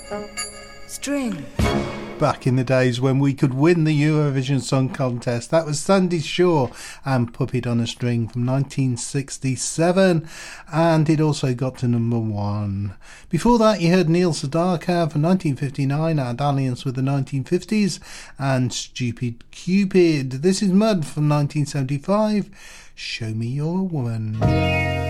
String. Back in the days when we could win the Eurovision Song Contest. That was Sandy Shaw and Puppet on a String from 1967, and it also got to #1. Before that you heard Neil Sedaka from 1959, Our Dalliance with the 1950s, and Stupid Cupid. This is Mud from 1975, Show Me You're a Woman.